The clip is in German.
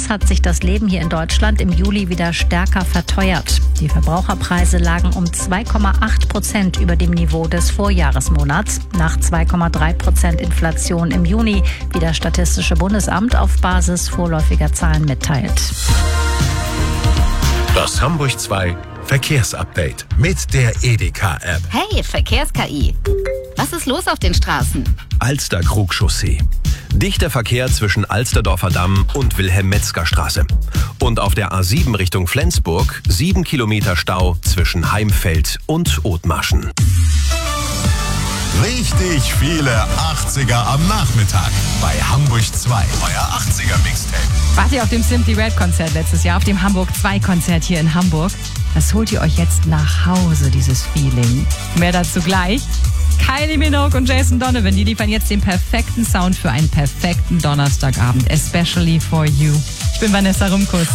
Gas hat sich das Leben hier in Deutschland im Juli wieder stärker verteuert. Die Verbraucherpreise lagen um 2,8% über dem Niveau des Vorjahresmonats, nach 2,3% Inflation im Juni, wie das Statistische Bundesamt auf Basis vorläufiger Zahlen mitteilt. Das Hamburg 2 Verkehrsupdate mit der Edeka-App. Hey, Verkehrs-KI. Was ist los auf den Straßen? Alster-Krug-Chaussee. Dichter Verkehr zwischen Alsterdorfer Damm und Wilhelm-Metzger-Straße. Und auf der A7 Richtung Flensburg 7 Kilometer Stau zwischen Heimfeld und Othmarschen. Richtig viele 80er am Nachmittag bei Hamburg 2. Euer 80er Mixtape. Wart ihr auf dem Simply Red Konzert letztes Jahr, auf dem Hamburg 2 Konzert hier in Hamburg? Das holt ihr euch jetzt nach Hause, dieses Feeling. Mehr dazu gleich. Kylie Minogue und Jason Donovan, die liefern jetzt den perfekten Sound für einen perfekten Donnerstagabend. Especially for you. Ich bin Vanessa Rumkus.